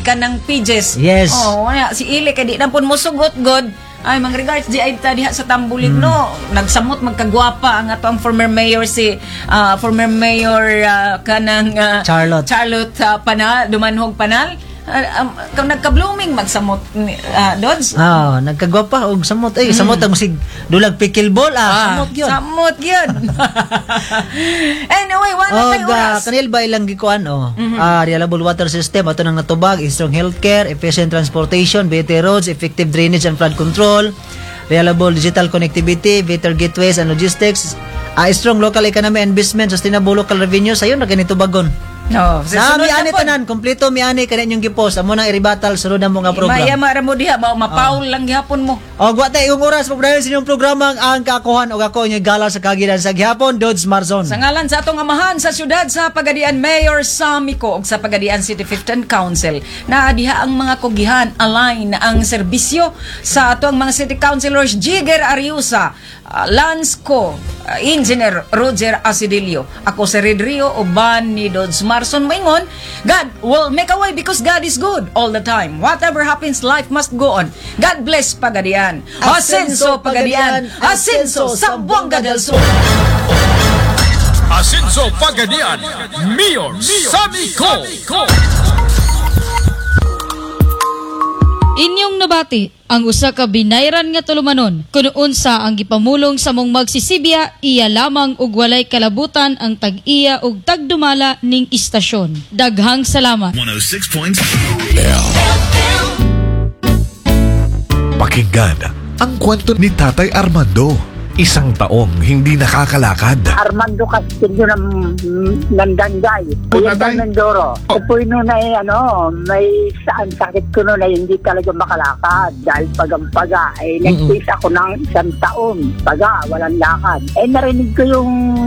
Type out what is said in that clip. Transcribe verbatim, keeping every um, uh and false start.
ka ng pages. Yes. Oh, wala. Si Ili, kaya di na po mo sugot, God. Ay, mga regards, di ay ta diha sa Tambulig, Mm. no? Nagsamot, magkagwapa ang ato ang former mayor si, ah, former mayor ah, kanang ah, Charlotte. Charlotte ah, Panal, Dumanhog Panal. Uh, um, kung nagka-blooming, magsamot, uh, Dods. Ah, nagkagwapa og samot ay samot ang musig dulag pickleball ah, samot gyud. Samot yun. Anyway, wala Oh, tayo ga oras. kanil ba ilang gikuan oh. Ah, reliable water system ato nang natubag, strong healthcare, efficient transportation, better roads, effective drainage and flood control, reliable digital connectivity, better gateways and logistics, ah, strong local economy and investment, sustainable local revenue sayo na ganito bagon. No, Sa sunod mi ani na po. tanan, kompleto mi ani kani inyong gipost amo nang iribatal sunod na mo nga program. Maya mara mo diha, ba mapaul lang gihapon mo. O gwate yung oras pagdayon sa inyong programang ang kakuhan o ako inyong gala sa kagilan sa gihapon Dodds Marzon. Sa ngalan sa atong amahan sa syudad sa Pagadian Mayor Samico ug sa Pagadian City Fifth Council na diha ang mga kugihan align ang serbisyo sa atong mga city councilors Jigger Ariusa, uh, Lance Co, uh, Engineer Roger Asidilio, ako si Red Rio uban ni Dodds Marzon maingon, God will make a way because God is good all the time. Whatever happens, life must go on. God bless Pagadian. Asenso Pagadian, Asenso Zamboanga del Sur. Asenso Pagadian, Mayor Samico. Inyong nabati ang usa ka binayran nga tulumanon kuno unsa ang gipamulong sa mong magsisibya iya lamang ug walay kalabutan ang tag-iya ug tagdumala ning istasyon. Daghang salamat. one oh six point Pakinggan ang kwento ni Tatay Armando. Isang taong hindi nakakalakad. Armando Castillo ng Nandanday. Kuya Nanday? Mindoro. Oh. Ito noon ay ano, may saan sakit ko noon ay hindi talaga makalakad. Dahil pagampaga, eh, nag-face ako ng isang taon. Paga, walang lakad. Eh, narinig ko yung